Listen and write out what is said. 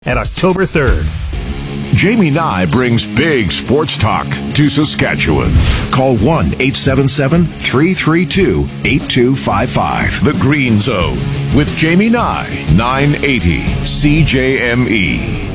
and October 3rd. Jamie Nye brings big sports talk to Saskatchewan. Call 1-877-332-8255. The Green Zone with Jamie Nye, 980 CJME.